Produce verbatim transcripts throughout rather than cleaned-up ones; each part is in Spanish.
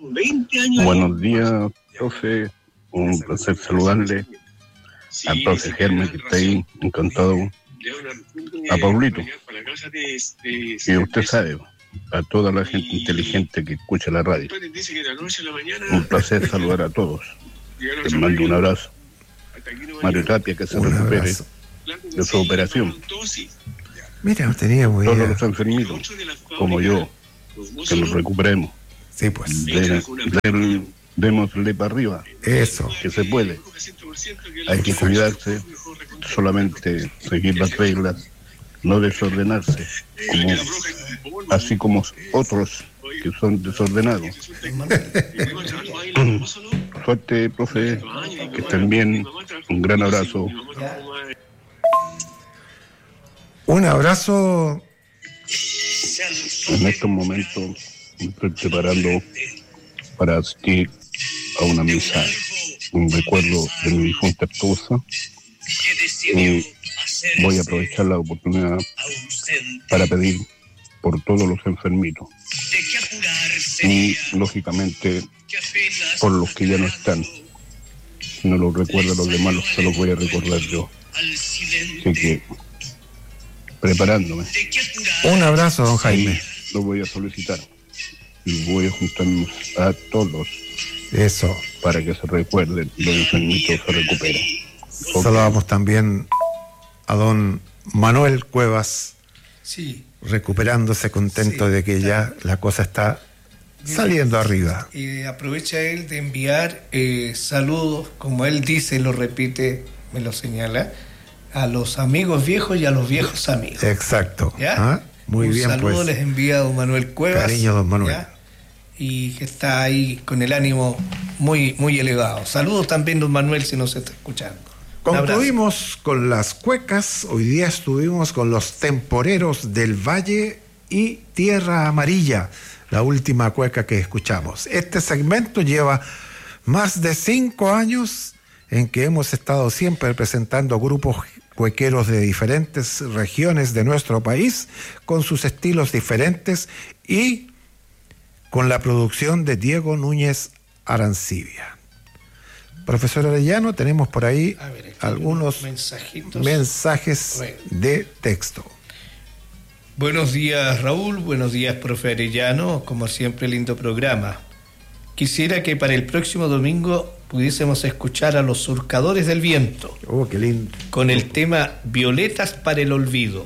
Buenos días, profe. Un placer saludarle. Al profe Germán, que está ahí, encantado. A Paulito. Y usted sabe, a toda la gente inteligente que escucha la radio. Un placer saludar a todos. Les mando un abrazo. Mario Tapia, que se Un recupere abrazo. de su operación. Mira, tenía muy Todos bien. los enfermitos, como yo, que nos recuperemos. Sí, pues. De- de- démosle para arriba, Eso. que se puede. Hay que cuidarse, solamente seguir las reglas, no desordenarse, como, así como otros que son desordenados. Suerte, profe, que estén bien. Un gran abrazo. Un abrazo. En estos momentos me estoy preparando para asistir a una misa, un recuerdo de mi difunta esposa, y voy a aprovechar la oportunidad para pedir por todos los enfermitos y, lógicamente, por los que ya no están. Si no los recuerdo a los demás, los- se los voy a recordar yo. Así que, preparándome, Un abrazo, don Jaime. lo voy a solicitar y voy a juntarnos a todos Eso. para que se recuerden, los enfermitos se recuperen. Ok. Saludamos también a don Manuel Cuevas, Sí, recuperándose, contento Sí, de que ya la cosa está saliendo arriba. y aprovecha él de enviar eh, saludos, como él dice, lo repite, me lo señala, a los amigos viejos y a los viejos amigos. Exacto. ¿Ya? ¿Ah? Muy Un bien, saludo pues. les envía don Manuel Cuevas. Cariño, don Manuel. ¿ya? Y que está ahí con el ánimo muy, muy elevado. Saludos también, don Manuel, si nos está escuchando. Un abrazo. Concluimos con las cuecas. Hoy día estuvimos con los temporeros del Valle y Tierra Amarilla, la última cueca que escuchamos. Este segmento lleva más de cinco años en que hemos estado siempre presentando grupos cuequeros de diferentes regiones de nuestro país, con sus estilos diferentes y con la producción de Diego Núñez Arancibia. Profesor Arellano, tenemos por ahí A ver, aquí algunos mensajitos. mensajes Bueno. de texto. Buenos días, Raúl. Buenos días, profe Arellano. Como siempre, lindo programa. Quisiera que para el próximo domingo pudiésemos escuchar a los Surcadores del Viento Oh, qué lindo. con el tema Violetas para el Olvido.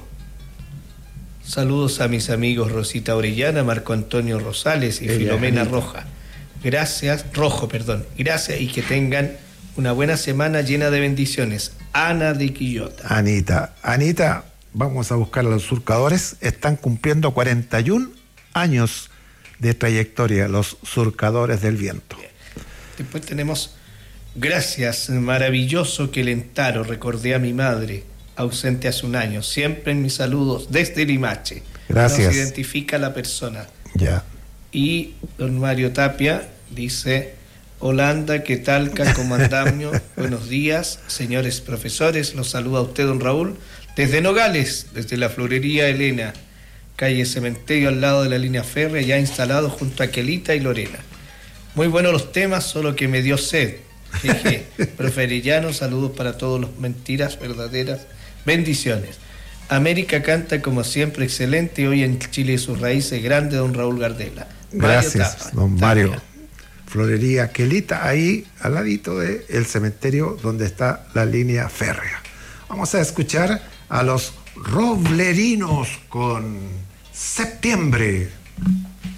Saludos a mis amigos Rosita Orellana, Marco Antonio Rosales y Ella, Filomena Anita. Roja. Gracias, Rojo, perdón. Gracias y que tengan una buena semana llena de bendiciones. Ana de Quillota. Anita, Anita, vamos a buscar a los surcadores. Están cumpliendo cuarenta y un años de trayectoria, los Surcadores del Viento. Después tenemos gracias, maravilloso que Lentaro, recordé a mi madre, ausente hace un año, siempre en mis saludos desde Limache. Gracias. Nos identifica la persona. Ya. Y don Mario Tapia dice, Holanda, ¿qué tal, comandamio? Buenos días, señores profesores, los saluda a usted, don Raúl, desde Nogales, desde la florería Elena, calle Cementerio al lado de la línea férrea, ya instalado junto a Quelita y Lorena. Muy buenos los temas, solo que me dio sed. Jeje. Profe Arellano, saludos para todos los mentiras verdaderas. Bendiciones. América canta como siempre excelente. Hoy en Chile y sus raíces grande, don Raúl Gardela. Mario Gracias, Tapa, don Tapia. Mario. Florería Quelita, ahí al ladito del cementerio donde está la línea férrea. Vamos a escuchar a los Roblerinos con Septiembre.